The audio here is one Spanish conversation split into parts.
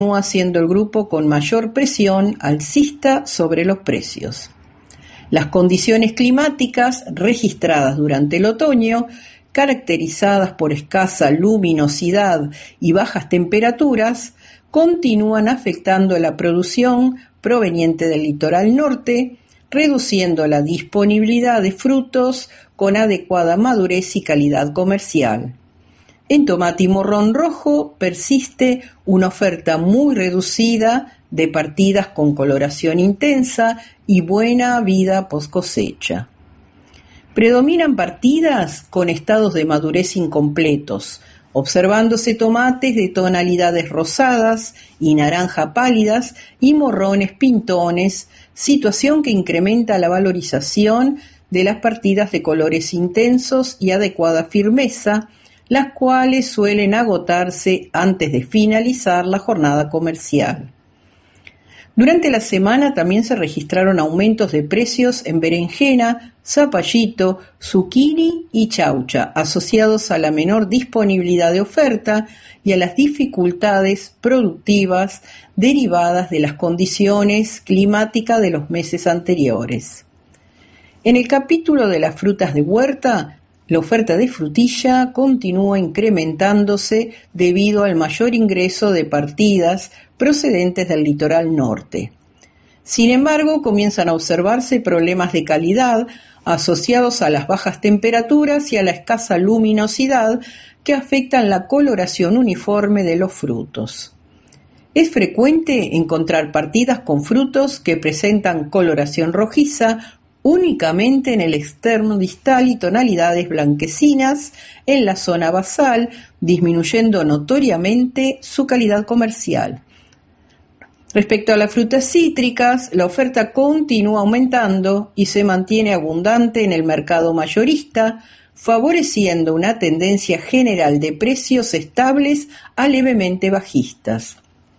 continúa siendo el grupo con mayor presión alcista sobre los precios. Las condiciones climáticas registradas durante el otoño, caracterizadas por escasa luminosidad y bajas temperaturas, continúan afectando la producción proveniente del litoral norte, reduciendo la disponibilidad de frutos con adecuada madurez y calidad comercial. En tomate y morrón rojo persiste una oferta muy reducida de partidas con coloración intensa y buena vida post cosecha. Predominan partidas con estados de madurez incompletos, observándose tomates de tonalidades rosadas y naranja pálidas y morrones pintones, situación que incrementa la valorización de las partidas de colores intensos y adecuada firmeza, las cuales suelen agotarse antes de finalizar la jornada comercial. Durante la semana también se registraron aumentos de precios en berenjena, zapallito, zucchini y chaucha, asociados a la menor disponibilidad de oferta y a las dificultades productivas derivadas de las condiciones climáticas de los meses anteriores. En el capítulo de las frutas de huerta, la oferta de frutilla continúa incrementándose debido al mayor ingreso de partidas procedentes del litoral norte. Sin embargo, comienzan a observarse problemas de calidad asociados a las bajas temperaturas y a la escasa luminosidad que afectan la coloración uniforme de los frutos. Es frecuente encontrar partidas con frutos que presentan coloración rojiza únicamente en el externo distal y tonalidades blanquecinas en la zona basal, disminuyendo notoriamente su calidad comercial. Respecto a las frutas cítricas, la oferta continúa aumentando y se mantiene abundante en el mercado mayorista, favoreciendo una tendencia general de precios estables a levemente bajistas.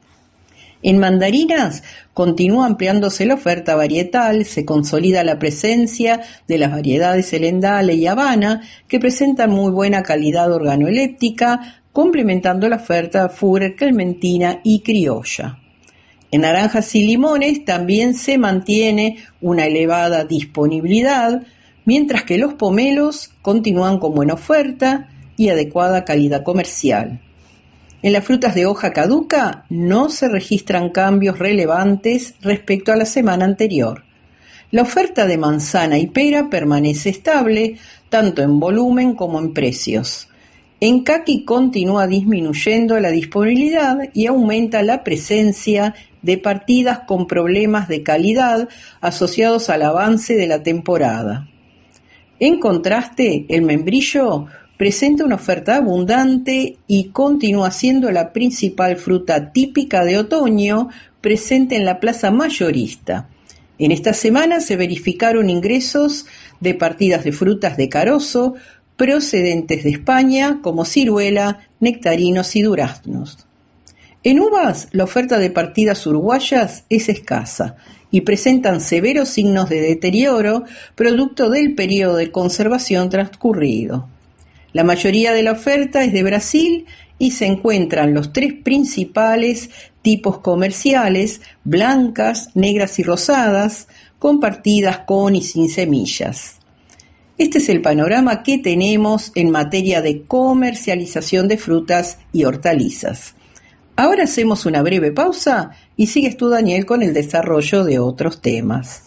En mandarinas continúa ampliándose la oferta varietal, se consolida la presencia de las variedades Elendale y Habana, que presentan muy buena calidad organoléptica, complementando la oferta Führer, Clementina y Criolla. En naranjas y limones también se mantiene una elevada disponibilidad, mientras que los pomelos continúan con buena oferta y adecuada calidad comercial. En las frutas de hoja caduca no se registran cambios relevantes respecto a la semana anterior. La oferta de manzana y pera permanece estable, tanto en volumen como en precios. En caqui continúa disminuyendo la disponibilidad y aumenta la presencia de partidas con problemas de calidad asociados al avance de la temporada. En contraste, el membrillo presenta una oferta abundante y continúa siendo la principal fruta típica de otoño presente en la plaza mayorista. En esta semana se verificaron ingresos de partidas de frutas de carozo procedentes de España como ciruela, nectarinos y duraznos. En uvas, la oferta de partidas uruguayas es escasa y presentan severos signos de deterioro producto del periodo de conservación transcurrido. La mayoría de la oferta es de Brasil y se encuentran los tres principales tipos comerciales, blancas, negras y rosadas, con partidas con y sin semillas. Este es el panorama que tenemos en materia de comercialización de frutas y hortalizas. Ahora hacemos una breve pausa y sigues tú, Daniel, con el desarrollo de otros temas.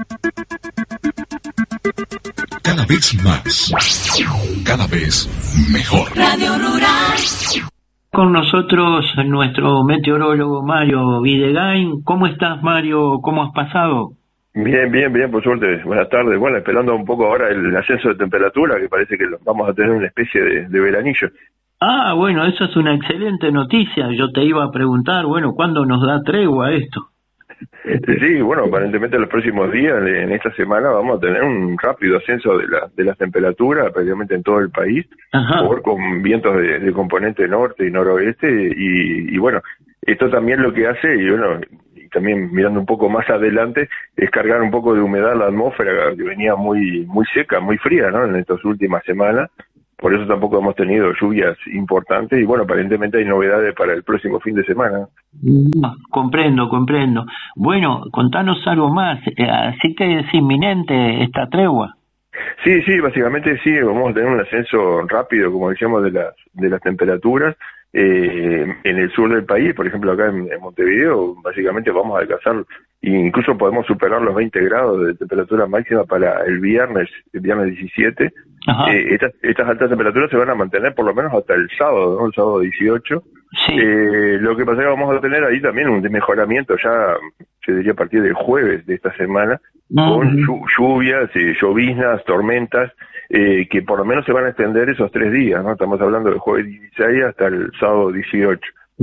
Cada vez más, cada vez mejor. Radio Rural. Con nosotros nuestro meteorólogo Mario Videgain. ¿Cómo estás, Mario? ¿Cómo has pasado? Bien, por suerte. Buenas tardes. Bueno, esperando un poco ahora el ascenso de temperatura, que parece que vamos a tener una especie de veranillo. Ah, bueno, eso es una excelente noticia. Yo te iba a preguntar, bueno, ¿cuándo nos da tregua esto? Sí, bueno, aparentemente en los próximos días, en esta semana, vamos a tener un rápido ascenso de las temperaturas prácticamente en todo el país, con vientos de componente norte y noroeste, y bueno, esto también lo que hace, y bueno, y también mirando un poco más adelante, es cargar un poco de humedad a la atmósfera, que venía muy seca, muy fría, ¿no?, en estas últimas semanas, por eso tampoco hemos tenido lluvias importantes y bueno, aparentemente hay novedades para el próximo fin de semana. Comprendo. Bueno, contanos algo más, así que es inminente esta tregua. Sí, básicamente sí, vamos a tener un ascenso rápido, como decíamos, de las temperaturas. En el sur del país, por ejemplo acá en Montevideo, básicamente vamos a alcanzar, incluso podemos superar los 20 grados de temperatura máxima para el viernes 17. Estas altas temperaturas se van a mantener por lo menos hasta el sábado, ¿no? El sábado 18. Sí. Lo que pasa es que vamos a tener ahí también un mejoramiento ya, se diría a partir del jueves de esta semana, con lluvias, lloviznas, tormentas, que por lo menos se van a extender esos 3 días, ¿no? Estamos hablando del jueves 16 hasta el sábado 18.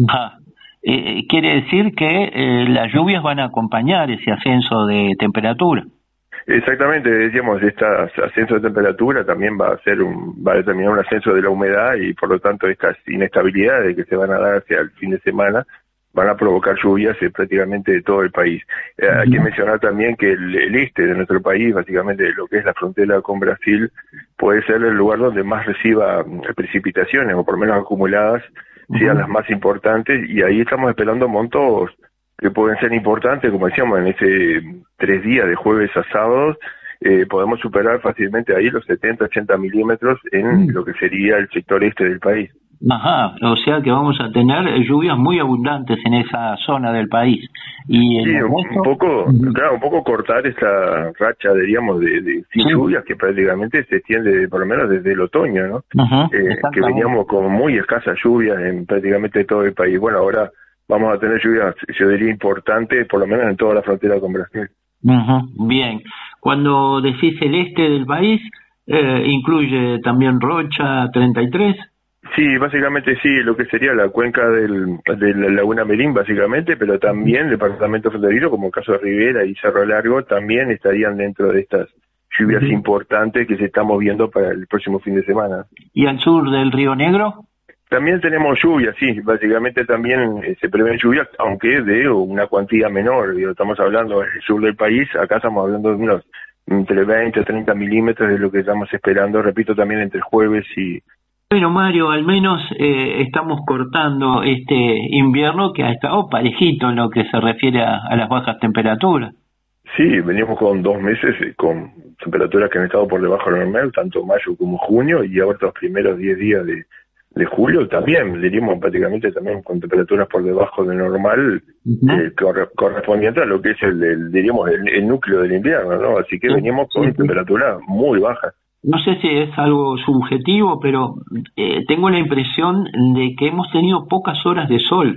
Quiere decir que las lluvias van a acompañar ese ascenso de temperatura. Exactamente, decíamos, este ascenso de temperatura también va a determinar un ascenso de la humedad y por lo tanto estas inestabilidades que se van a dar hacia el fin de semana van a provocar lluvias prácticamente de todo el país. Hay que mencionar también que el este de nuestro país, básicamente lo que es la frontera con Brasil, puede ser el lugar donde más reciba precipitaciones, o por lo menos acumuladas, sean las más importantes, y ahí estamos esperando montos que pueden ser importantes, como decíamos, en ese 3 días de jueves a sábados, podemos superar fácilmente ahí los 70-80 milímetros en lo que sería el sector este del país. O sea que vamos a tener lluvias muy abundantes en esa zona del país. Y sí, un poco cortar esa racha, diríamos, de sin lluvias que prácticamente se extiende por lo menos desde el otoño, ¿no? Que veníamos con muy escasas lluvias en prácticamente todo el país. Bueno, ahora vamos a tener lluvias, yo diría, importantes, por lo menos en toda la frontera con Brasil. Bien. Cuando decís el este del país, ¿incluye también Rocha 33? Sí, básicamente sí, lo que sería la cuenca de la Laguna Merín, básicamente, pero también el departamento fronterizo, como el caso de Rivera y Cerro Largo, también estarían dentro de estas lluvias importantes que se están moviendo para el próximo fin de semana. ¿Y al sur del Río Negro? También tenemos lluvias, sí, básicamente también se prevén lluvias, aunque de una cuantía menor. Estamos hablando del sur del país, acá estamos hablando de unos entre 20 y 30 milímetros de lo que estamos esperando, repito, también entre jueves y... Bueno, Mario, al menos estamos cortando este invierno que ha estado parejito en lo que se refiere a las bajas temperaturas. Sí, venimos con 2 meses con temperaturas que han estado por debajo de lo normal, tanto mayo como junio, y ahora los primeros 10 días de julio también, diríamos prácticamente también con temperaturas por debajo de normal, correspondiente a lo que es diríamos el núcleo del invierno, ¿no? Así que venimos con temperaturas muy bajas. No sé si es algo subjetivo, pero tengo la impresión de que hemos tenido pocas horas de sol.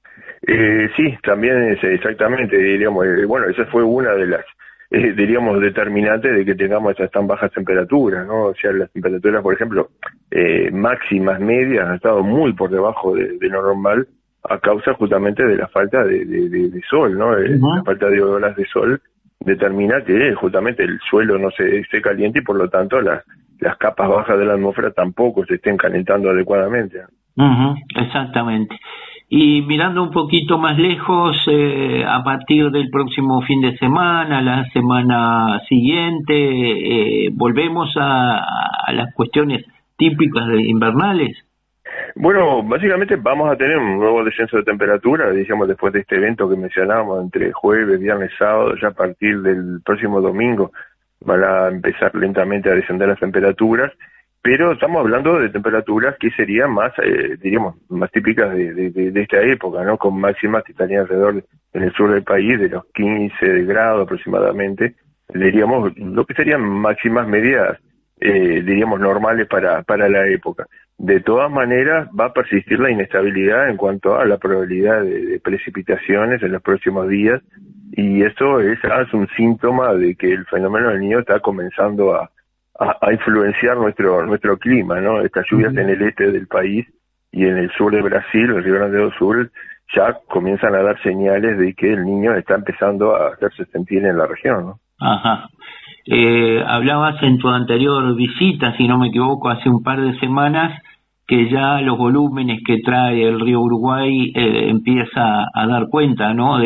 Sí, también es exactamente, diríamos, bueno, esa fue una de las, diríamos, determinantes de que tengamos estas tan bajas temperaturas, ¿no? O sea, las temperaturas, por ejemplo, máximas, medias, han estado muy por debajo de lo normal a causa justamente de la falta de sol, ¿no? La falta de horas de sol determina que justamente el suelo no se caliente y por lo tanto las capas bajas de la atmósfera tampoco se estén calentando adecuadamente. Exactamente. Y mirando un poquito más lejos, a partir del próximo fin de semana, la semana siguiente, volvemos a las cuestiones típicas de invernales. Bueno, básicamente vamos a tener un nuevo descenso de temperatura, digamos, después de este evento que mencionábamos, entre jueves, viernes, sábado, ya a partir del próximo domingo van a empezar lentamente a descender las temperaturas, pero estamos hablando de temperaturas que serían más, diríamos, más típicas de esta época, ¿no? Con máximas que estarían alrededor en el sur del país de los 15 grados aproximadamente, diríamos, lo que serían máximas medias, diríamos, normales para la época. De todas maneras, va a persistir la inestabilidad en cuanto a la probabilidad de precipitaciones en los próximos días, y eso es un síntoma de que el fenómeno del Niño está comenzando a influenciar nuestro clima, ¿no? Estas lluvias en el este del país y en el sur de Brasil, el Río Grande do Sul, ya comienzan a dar señales de que el Niño está empezando a hacerse sentir en la región, ¿no? Hablabas en tu anterior visita, si no me equivoco, hace un par de semanas, que ya los volúmenes que trae el río Uruguay empieza a dar cuenta, ¿no?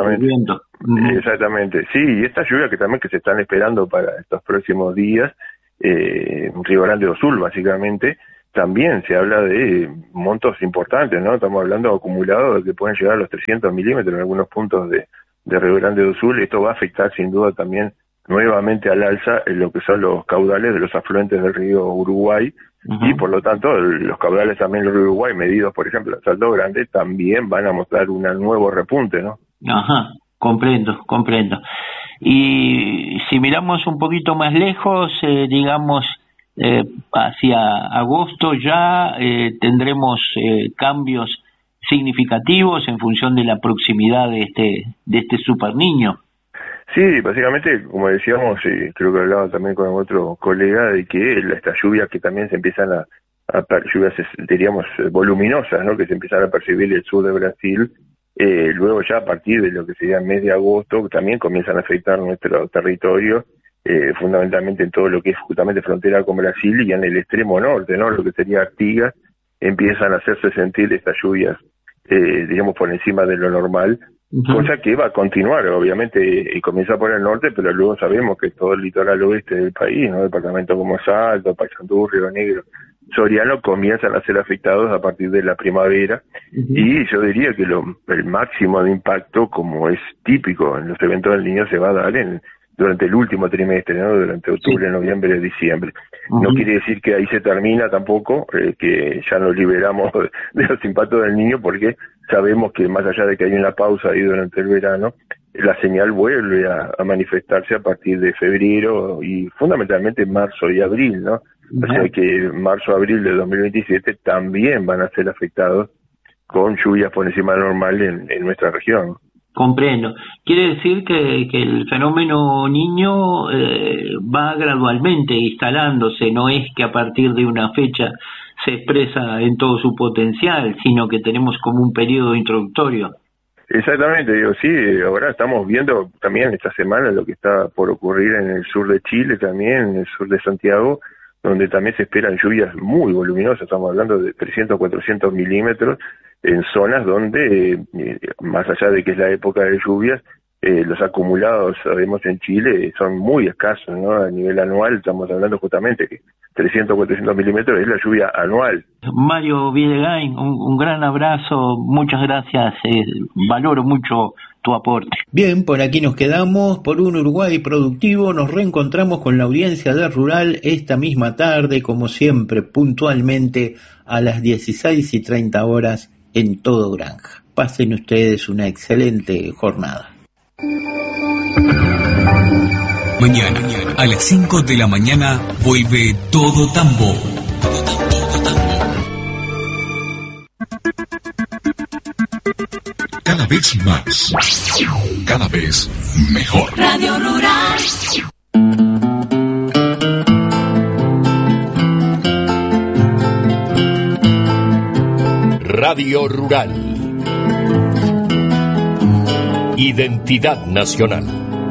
Exactamente, sí, y estas lluvias que también que se están esperando para estos próximos días, Río Grande do Sul, básicamente, también se habla de montos importantes, ¿no? Estamos hablando acumulados de que pueden llegar a los 300 milímetros en algunos puntos de Río Grande do Sul. Esto va a afectar sin duda también nuevamente al alza en lo que son los caudales de los afluentes del río Uruguay, y por lo tanto los caudales también del río Uruguay, medidos por ejemplo en Salto Grande, también van a mostrar un nuevo repunte, ¿no? Ajá, comprendo. Y si miramos un poquito más lejos, digamos, hacia agosto ya tendremos cambios significativos en función de la proximidad de este super niño. Sí, básicamente, como decíamos, creo que hablaba también con otro colega, de que estas lluvias que también se empiezan a lluvias, diríamos, voluminosas, ¿no? Que se empiezan a percibir el sur de Brasil, luego ya a partir de lo que sería el mes de agosto, también comienzan a afectar nuestro territorio, fundamentalmente en todo lo que es justamente frontera con Brasil y en el extremo norte, ¿no? Lo que sería Artigas, empiezan a hacerse sentir estas lluvias, digamos, por encima de lo normal, cosa que va a continuar, obviamente, y comienza por el norte, pero luego sabemos que todo el litoral oeste del país, ¿no? Departamentos como Salto, Paysandú, Río Negro, Soriano, comienzan a ser afectados a partir de la primavera, y yo diría que el máximo de impacto, como es típico en los eventos del Niño, se va a dar durante el último trimestre, ¿no? Durante octubre, noviembre, diciembre. No quiere decir que ahí se termina tampoco, que ya nos liberamos de los impactos del Niño, porque sabemos que más allá de que hay una pausa ahí durante el verano, la señal vuelve a manifestarse a partir de febrero y fundamentalmente marzo y abril, ¿no? O sea que marzo, abril de 2027 también van a ser afectados con lluvias por encima de normal en nuestra región. Comprendo. Quiere decir que el fenómeno Niño va gradualmente instalándose, no es que a partir de una fecha se expresa en todo su potencial, sino que tenemos como un periodo introductorio. Exactamente, digo, sí, ahora estamos viendo también esta semana lo que está por ocurrir en el sur de Chile también, en el sur de Santiago, donde también se esperan lluvias muy voluminosas, estamos hablando de 300, 400 milímetros, en zonas donde, más allá de que es la época de lluvias, los acumulados, sabemos, en Chile son muy escasos, ¿no? A nivel anual estamos hablando justamente que 300, 400 milímetros es la lluvia anual. Mario Videgain, un gran abrazo, muchas gracias, valoro mucho tu aporte. Bien, por aquí nos quedamos, por un Uruguay productivo, nos reencontramos con la audiencia de Rural esta misma tarde, como siempre, puntualmente a las 16:30 en Todo Granja. Pasen ustedes una excelente jornada. Mañana, a las 5 de la mañana, vuelve Todo Tambo. Cada vez más, cada vez mejor. Radio Rural. Radio Rural. Identidad nacional.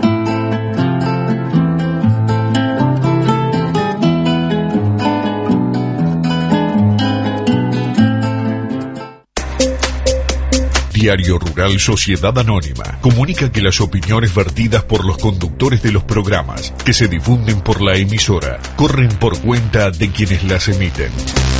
Diario Rural Sociedad Anónima comunica que las opiniones vertidas por los conductores de los programas que se difunden por la emisora corren por cuenta de quienes las emiten.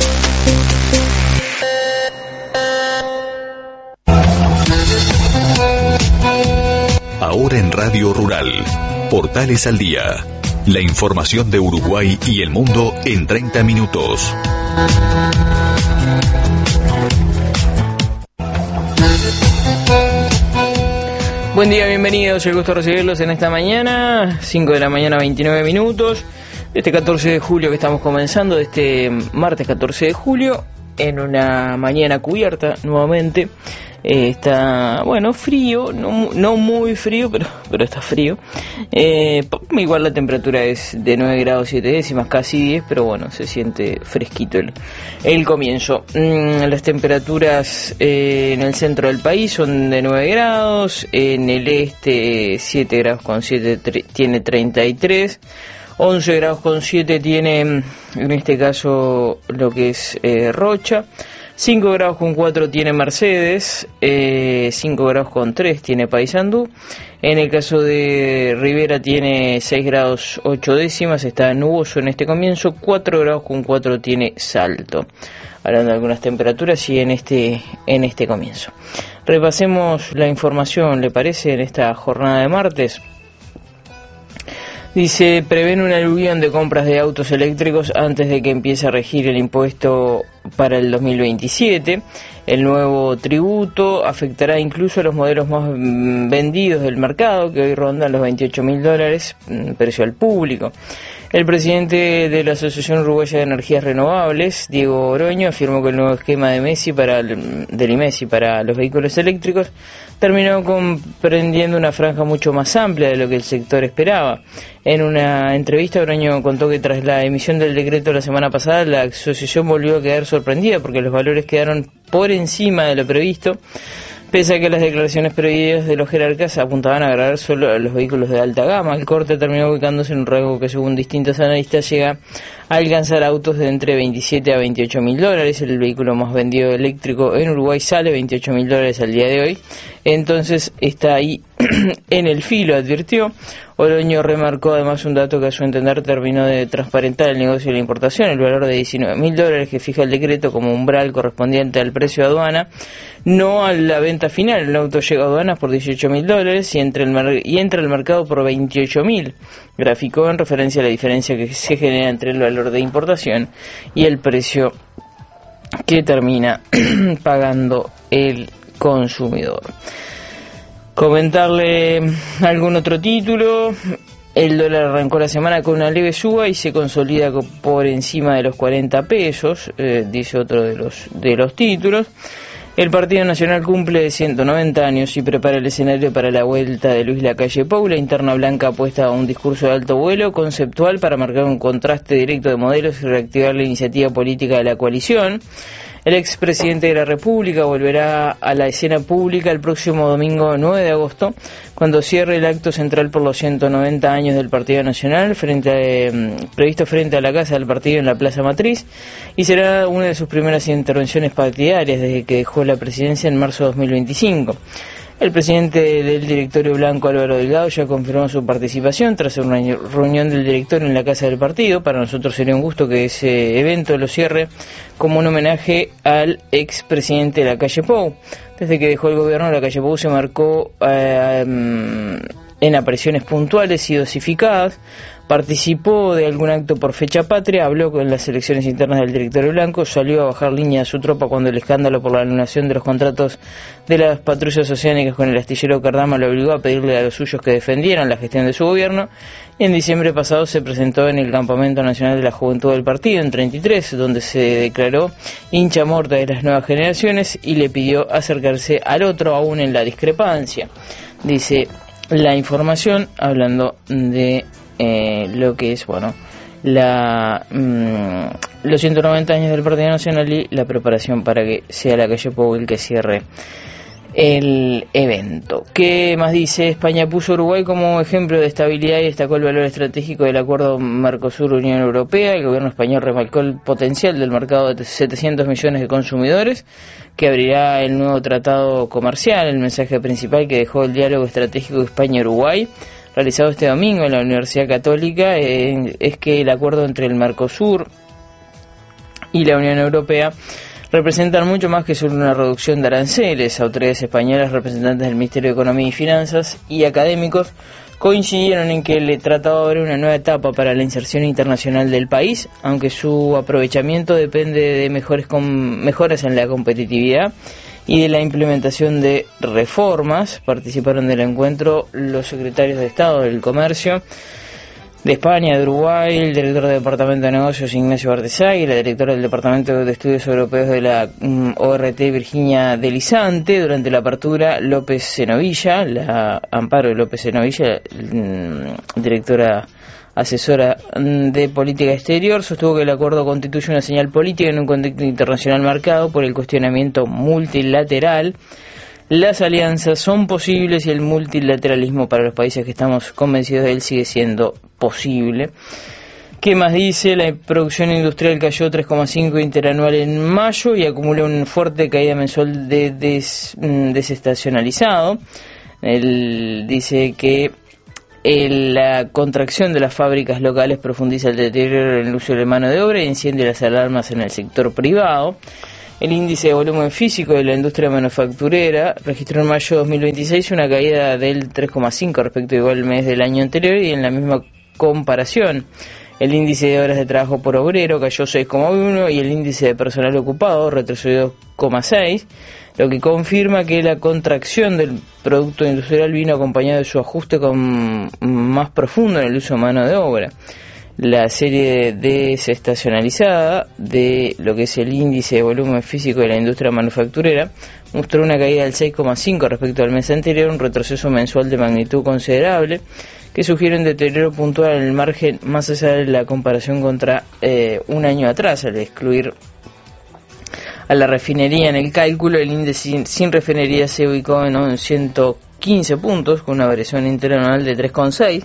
Ahora en Radio Rural, Portales al Día. La información de Uruguay y el mundo en 30 minutos. Buen día, bienvenidos, el gusto de recibirlos en esta mañana, 5 de la mañana, 29 minutos, este 14 de julio que estamos comenzando, este martes 14 de julio, en una mañana cubierta nuevamente. Está, bueno, frío, no muy frío, pero está frío. Igual la temperatura es de 9 grados 7 décimas, casi 10, pero bueno, se siente fresquito el comienzo. Las temperaturas en el centro del país son de 9 grados, en el este 7 grados con 7 tiene 33, 11 grados con 7 tiene, en este caso, lo que es Rocha. 5 grados con 4 tiene Mercedes, 5 grados con 3 tiene Paysandú. En el caso de Rivera tiene 6 grados 8 décimas, está nuboso en este comienzo. 4 grados con 4 tiene Salto. Hablando de algunas temperaturas y en este comienzo. Repasemos la información, ¿le parece? En esta jornada de martes. Dice, prevén una aluvión de compras de autos eléctricos antes de que empiece a regir el impuesto para el 2027. El nuevo tributo afectará incluso a los modelos más vendidos del mercado, que hoy rondan los $28.000, precio al público. El presidente de la Asociación Uruguaya de Energías Renovables, Diego Oroño, afirmó que el nuevo esquema del IMESI para los vehículos eléctricos terminó comprendiendo una franja mucho más amplia de lo que el sector esperaba. En una entrevista, Oroño contó que tras la emisión del decreto la semana pasada, la asociación volvió a quedar sorprendida porque los valores quedaron por encima de lo previsto, pese a que las declaraciones previas de los jerarcas apuntaban a grabar solo a los vehículos de alta gama. El corte terminó ubicándose en un rango que, según distintos analistas, llega a alcanzar autos de entre $27 a $28.000. El vehículo más vendido eléctrico en Uruguay sale $28.000 al día de hoy. Entonces está ahí en el filo, advirtió. Oroño remarcó además un dato que a su entender terminó de transparentar el negocio de la importación: el valor de $19.000 que fija el decreto como umbral correspondiente al precio de aduana, no a la venta final. El auto llega a aduanas por $18.000 y entra al mercado por $28.000. Graficó en referencia a la diferencia que se genera entre el valor de importación y el precio que termina pagando el consumidor. Comentarle algún otro título. El dólar arrancó la semana con una leve suba y se consolida por encima de los 40 pesos, dice otro de los títulos. El Partido Nacional cumple 190 años y prepara el escenario para la vuelta de Luis Lacalle Pou. La interna blanca apuesta a un discurso de alto vuelo conceptual para marcar un contraste directo de modelos y reactivar la iniciativa política de la coalición. El expresidente de la República volverá a la escena pública el próximo domingo 9 de agosto, cuando cierre el acto central por los 190 años del Partido Nacional, previsto frente a la Casa del Partido en la Plaza Matriz, y será una de sus primeras intervenciones partidarias desde que dejó la presidencia en marzo de 2025. El presidente del directorio blanco, Álvaro Delgado, ya confirmó su participación tras una reunión del directorio en la Casa del Partido. Para nosotros sería un gusto que ese evento lo cierre como un homenaje al expresidente de Lacalle Pou. Desde que dejó el gobierno, Lacalle Pou se marcó en apariciones puntuales y dosificadas. Participó de algún acto por fecha patria, habló con las elecciones internas del directorio blanco, salió a bajar línea a su tropa cuando el escándalo por la anulación de los contratos de las patrullas oceánicas con el astillero Cardama lo obligó a pedirle a los suyos que defendieran la gestión de su gobierno, y en diciembre pasado se presentó en el Campamento Nacional de la Juventud del Partido, en 33, donde se declaró hincha morta de las nuevas generaciones y le pidió acercarse al otro aún en la discrepancia. Dice la información, hablando de lo que es, los 190 años del Partido Nacional y la preparación para que sea Lacalle Pou el que cierre el evento. ¿Qué más dice? España puso a Uruguay como ejemplo de estabilidad y destacó el valor estratégico del acuerdo Mercosur-Unión Europea. El gobierno español remarcó el potencial del mercado de 700 millones de consumidores que abrirá el nuevo tratado comercial. El mensaje principal que dejó el diálogo estratégico España-Uruguay, realizado este domingo en la Universidad Católica, es que el acuerdo entre el Mercosur y la Unión Europea representan mucho más que solo una reducción de aranceles. Autoridades españolas, representantes del Ministerio de Economía y Finanzas y académicos coincidieron en que el tratado abre una nueva etapa para la inserción internacional del país, aunque su aprovechamiento depende de mejoras en la competitividad y de la implementación de reformas. Participaron del encuentro los secretarios de Estado del Comercio de España, de Uruguay, el director del Departamento de Negocios, Ignacio Bartesay, y la directora del Departamento de Estudios Europeos de la ORT, Virginia Delizante. Durante la apertura, López Senovilla, Amparo López Senovilla, directora asesora de política exterior, sostuvo que el acuerdo constituye una señal política en un contexto internacional marcado por el cuestionamiento multilateral. Las alianzas son posibles y el multilateralismo para los países que estamos convencidos de él sigue siendo posible. ¿Qué más dice? La producción industrial cayó 3,5 interanual en mayo y acumula una fuerte caída mensual de desestacionalizado. Él dice que la contracción de las fábricas locales profundiza el deterioro en el uso de mano de obra y enciende las alarmas en el sector privado. El índice de volumen físico de la industria manufacturera registró en mayo de 2026 una caída del 3,5 respecto al igual mes del año anterior y en la misma comparación. El índice de horas de trabajo por obrero cayó 6,1 y el índice de personal ocupado retrocedió 2,6, lo que confirma que la contracción del producto industrial vino acompañado de su ajuste más profundo en el uso de mano de obra. La serie desestacionalizada de lo que es el índice de volumen físico de la industria manufacturera mostró una caída del 6,5 respecto al mes anterior, un retroceso mensual de magnitud considerable que sugiere un deterioro puntual en el margen más allá de la comparación contra un año atrás. Al excluir a la refinería en el cálculo, el índice sin refinería se ubicó en 115 puntos con una variación interanual de 3,6.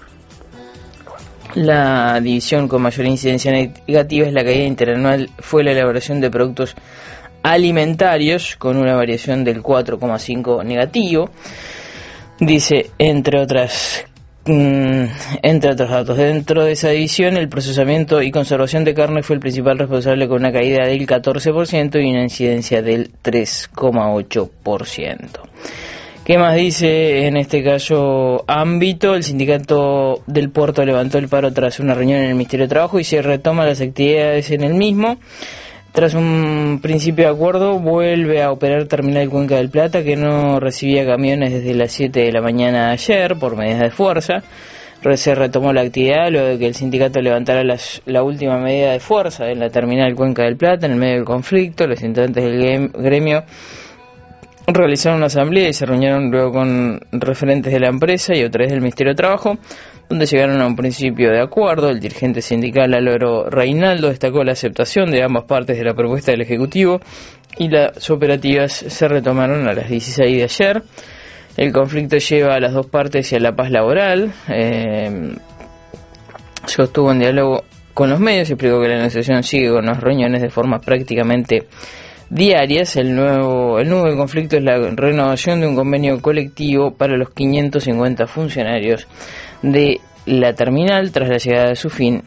La división con mayor incidencia negativa es la caída interanual, fue la elaboración de productos alimentarios con una variación del 4,5 negativo. Dice, entre otros datos, dentro de esa división el procesamiento y conservación de carne fue el principal responsable con una caída del 14% y una incidencia del 3,8%. ¿Qué más dice en este caso ámbito? El sindicato del puerto levantó el paro tras una reunión en el Ministerio de Trabajo y se retoma las actividades en el mismo. Tras un principio de acuerdo, vuelve a operar Terminal Cuenca del Plata, que no recibía camiones desde las 7 de la mañana de ayer por medidas de fuerza. Se retomó la actividad luego de que el sindicato levantara la última medida de fuerza en la Terminal Cuenca del Plata en el medio del conflicto. Los integrantes del gremio realizaron una asamblea y se reunieron luego con referentes de la empresa y otra vez del Ministerio de Trabajo, donde llegaron a un principio de acuerdo. El dirigente sindical Álvaro Reinaldo destacó la aceptación de ambas partes de la propuesta del Ejecutivo y las operativas se retomaron a las 16 de ayer. El conflicto lleva a las dos partes hacia la paz laboral. Sostuvo un diálogo con los medios y explicó que la negociación sigue con las reuniones de forma prácticamente diarias. El nuevo conflicto es la renovación de un convenio colectivo para los 550 funcionarios de la terminal tras la llegada de su fin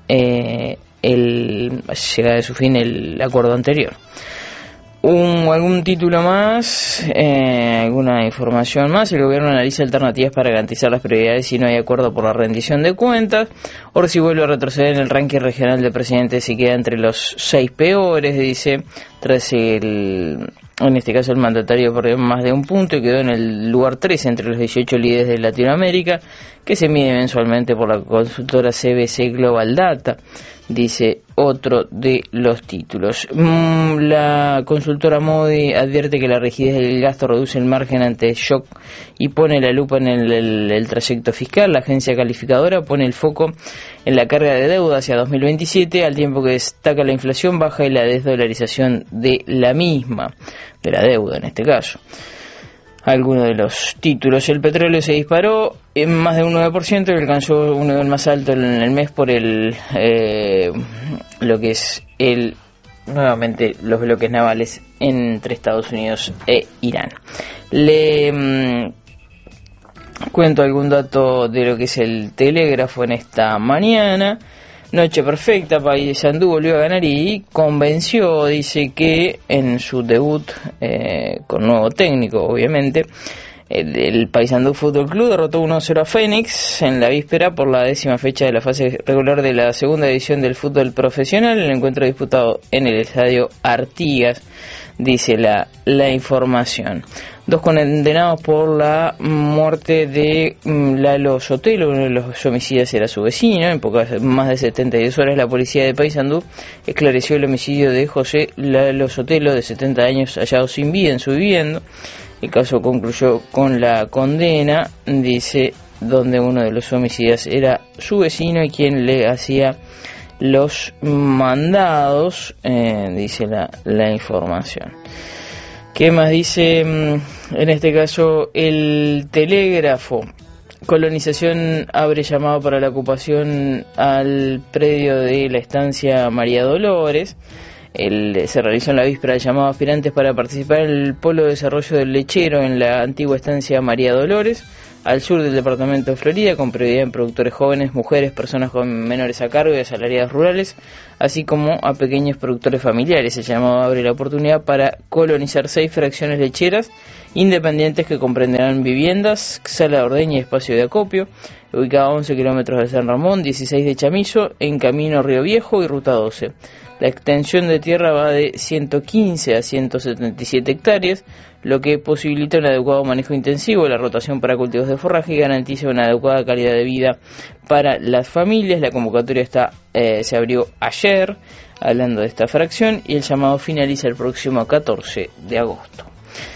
el acuerdo anterior. Algún título más, alguna información más. El gobierno analiza alternativas para garantizar las prioridades si no hay acuerdo por la rendición de cuentas. Orsi vuelve a retroceder en el ranking regional de presidentes y queda entre los 6 peores, dice, tras en este caso el mandatario perdió más de un punto y quedó en el lugar 13 entre los 18 líderes de Latinoamérica, que se mide mensualmente por la consultora CBC Global Data, dice otro de los títulos. La consultora Modi advierte que la rigidez del gasto reduce el margen ante shock y pone la lupa en el trayecto fiscal. La agencia calificadora pone el foco en la carga de deuda hacia 2027, al tiempo que destaca la inflación baja y la desdolarización de la misma, de la deuda en este caso. Algunos de los títulos. El petróleo se disparó en más de un 9% y alcanzó un nivel más alto en el mes por lo que es nuevamente los bloques navales entre Estados Unidos e Irán. Le cuento algún dato de lo que es el Telégrafo en esta mañana. Noche perfecta, Paysandú volvió a ganar y convenció, dice que en su debut con nuevo técnico, obviamente, el Paysandú Fútbol Club derrotó 1-0 a Fénix en la víspera por la 10ª fecha de la fase regular de la segunda edición del fútbol profesional, el encuentro disputado en el estadio Artigas, dice la información. 2 condenados por la muerte de Lalo Sotelo, uno de los homicidas era su vecino. En más de 72 horas la policía de Paysandú esclareció el homicidio de José Lalo Sotelo, de 70 años, hallado sin vida en su vivienda. El caso concluyó con la condena, dice, donde uno de los homicidas era su vecino y quien le hacía los mandados, dice la información. ¿Qué más dice en este caso el Telégrafo? Colonización abre llamado para la ocupación al predio de la estancia María Dolores. Se realizó en la víspera el llamado a aspirantes para participar en el Polo de Desarrollo del Lechero en la antigua estancia María Dolores, al sur del departamento de Florida, con prioridad en productores jóvenes, mujeres, personas con menores a cargo y asalariados rurales, así como a pequeños productores familiares. El llamado abre la oportunidad para colonizar 6 fracciones lecheras independientes que comprenderán viviendas, sala de ordeña y espacio de acopio, ubicada a 11 kilómetros de San Ramón, 16 de Chamizo, en camino Río Viejo y Ruta 12. La extensión de tierra va de 115 a 177 hectáreas, lo que posibilita un adecuado manejo intensivo, la rotación para cultivos de forraje y garantiza una adecuada calidad de vida para las familias. La convocatoria se abrió ayer, hablando de esta fracción, y el llamado finaliza el próximo 14 de agosto.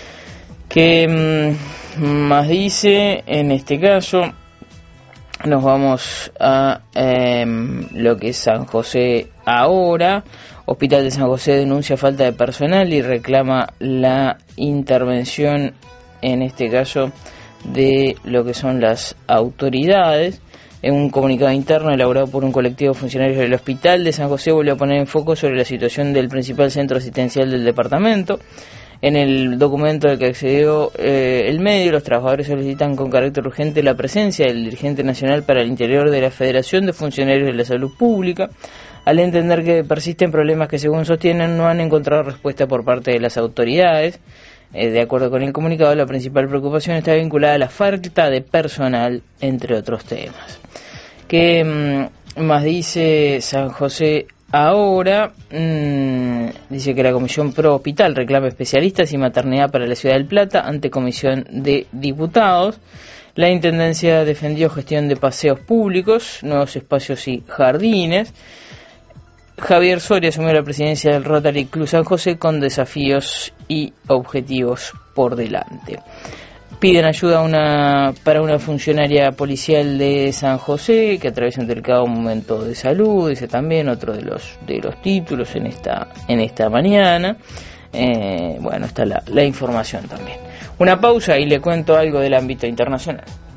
¿Qué más dice? En este caso nos vamos a lo que es San José ahora. Hospital de San José denuncia falta de personal y reclama la intervención, en este caso, de lo que son las autoridades. En un comunicado interno elaborado por un colectivo de funcionarios del Hospital de San José, volvió a poner en foco sobre la situación del principal centro asistencial del departamento. En el documento al que accedió el medio, los trabajadores solicitan con carácter urgente la presencia del dirigente nacional para el interior de la Federación de Funcionarios de la Salud Pública, al entender que persisten problemas que, según sostienen, no han encontrado respuesta por parte de las autoridades. De acuerdo con el comunicado, la principal preocupación está vinculada a la falta de personal, entre otros temas. ¿Qué más dice San José ahora? Dice que la Comisión Pro Hospital reclama especialistas y maternidad para la Ciudad del Plata ante Comisión de Diputados. La Intendencia defendió gestión de paseos públicos, nuevos espacios y jardines. Javier Soria asumió la presidencia del Rotary Club San José con desafíos y objetivos por delante. Piden ayuda para una funcionaria policial de San José que atraviesa un delicado momento de salud, dice también otro de los títulos en esta mañana. Bueno, está la información también. Una pausa y le cuento algo del ámbito internacional.